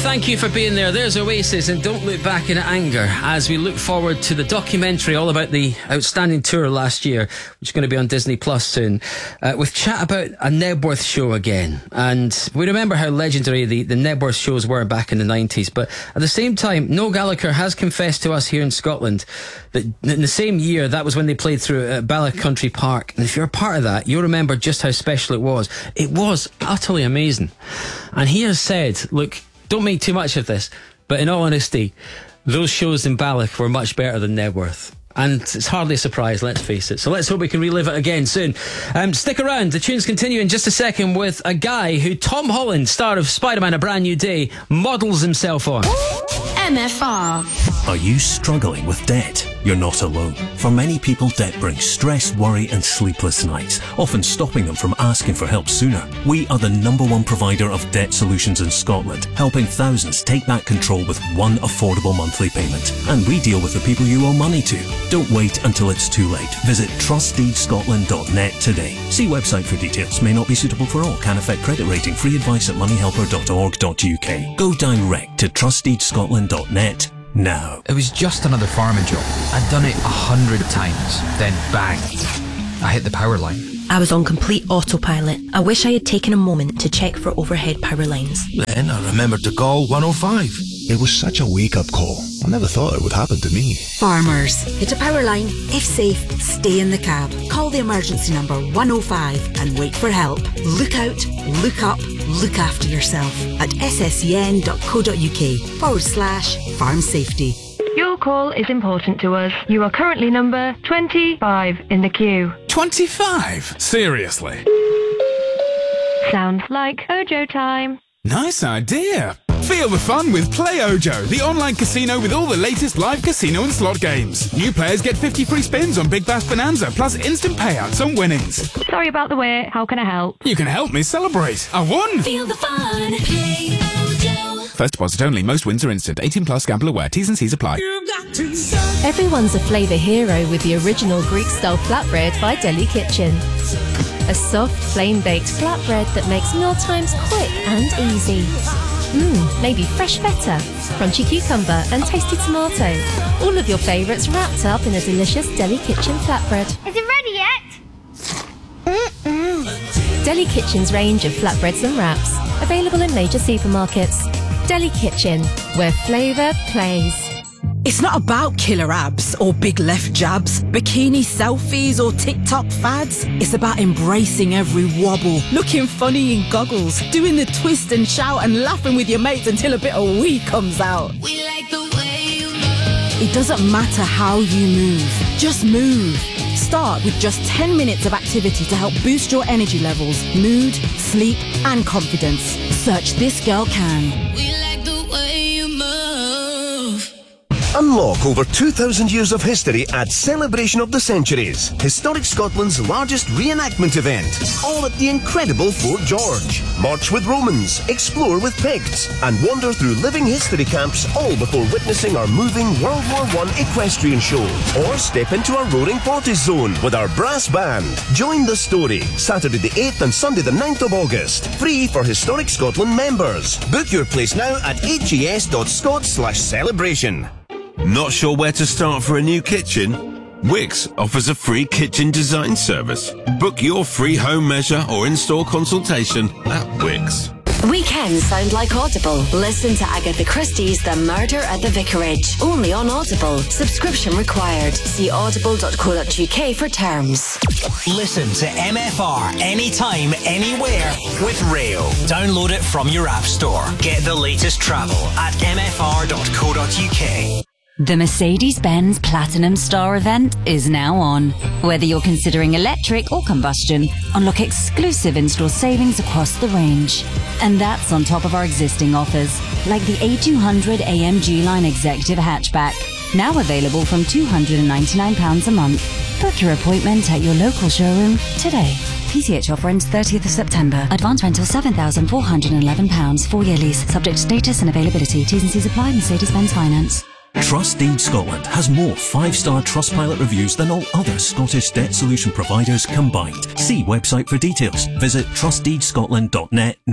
thank you for being there. There's Oasis and Don't Look Back in Anger as we look forward to the documentary all about the outstanding tour last year, which is going to be on Disney Plus soon, with chat about a Knebworth show again. And we remember how legendary the Knebworth shows were back in the 90s, but at the same time, Noel Gallagher has confessed to us here in Scotland that in the same year, that was when they played through at Bala Country Park. And if you're a part of that, you'll remember just how special it was. It was utterly amazing. And he has said, look, don't make too much of this, but in all honesty, those shows in Balloch were much better than Knebworth. And it's hardly a surprise, let's face it. So let's hope we can relive it again soon. Stick around, the tunes continue in just a second with a guy who Tom Holland, star of Spider-Man: A Brand New Day, models himself on. MFR. Are you struggling with debt? You're not alone. For many people, debt brings stress, worry and sleepless nights, often stopping them from asking for help sooner. We are the #1 provider of debt solutions in Scotland, helping thousands take back control with one affordable monthly payment. And we deal with the people you owe money to. Don't wait until it's too late. Visit trustdeedscotland.net today. See website for details. May not be suitable for all. Can affect credit rating. Free advice at moneyhelper.org.uk. Go direct to trustdeedscotland.net now. It was just another farming job. I'd done it 100 times. Then bang, I hit the power line. I was on complete autopilot. I wish I had taken a moment to check for overhead power lines. Then I remembered to call 105. It was such a wake-up call. I never thought it would happen to me. Farmers, hit a power line. If safe, stay in the cab. Call the emergency number 105 and wait for help. Look out, look up, look after yourself at sscn.co.uk/farm safety. Your call is important to us. You are currently number 25 in the queue. 25? Seriously? Sounds like Ojo time. Nice idea. Feel the fun with Play Ojo, the online casino with all the latest live casino and slot games. New players get 50 free spins on Big Bass Bonanza, plus instant payouts on winnings. Sorry about the wait. How can I help? You can help me celebrate. I won! Feel the fun. Play Ojo. First deposit only. Most wins are instant. 18 plus. Gamble aware. T's and C's apply. Everyone's a flavour hero with the original Greek-style flatbread by Deli Kitchen. A soft, flame-baked flatbread that makes mealtimes quick and easy. Maybe fresh feta, crunchy cucumber and tasty tomato. All of your favourites wrapped up in a delicious Deli Kitchen flatbread. Is it ready yet? Deli Kitchen's range of flatbreads and wraps, available in major supermarkets. Deli Kitchen, where flavour plays. It's not about killer abs or big left jabs, bikini selfies or TikTok fads. It's about embracing every wobble, looking funny in goggles, doing the twist and shout and laughing with your mates until a bit of wee comes out. We like the way you move. It doesn't matter how you move, just move. Start with just 10 minutes of activity to help boost your energy levels, mood, sleep and confidence. Search This Girl Can. We like the way you move. Unlock over 2,000 years of history at Celebration of the Centuries, Historic Scotland's largest reenactment event, all at the incredible Fort George. March with Romans, explore with Picts, and wander through living history camps, all before witnessing our moving World War I equestrian show. Or step into our Roaring Forties zone with our brass band. Join the story, Saturday the 8th and Sunday the 9th of August. Free for Historic Scotland members. Book your place now at hes.scot/celebration. Not sure where to start for a new kitchen? Wix offers a free kitchen design service. Book your free home measure or in-store consultation at Wix. Weekends sound like Audible. Listen to Agatha Christie's The Murder at the Vicarage. Only on Audible. Subscription required. See audible.co.uk for terms. Listen to MFR anytime, anywhere with Rail. Download it from your app store. Get the latest travel at mfr.co.uk. The Mercedes-Benz Platinum Star event is now on. Whether you're considering electric or combustion, unlock exclusive in-store savings across the range. And that's on top of our existing offers, like the A200 AMG Line Executive Hatchback, now available from £299 a month. Book your appointment at your local showroom today. PCH offer ends 30th of September. Advance rental £7,411. 4-year lease. Subject to status and availability. T's and C's apply. Mercedes-Benz Finance. Trustdeed Scotland has more 5-star Trustpilot reviews than all other Scottish debt solution providers combined. See website for details. Visit trustdeedscotland.net.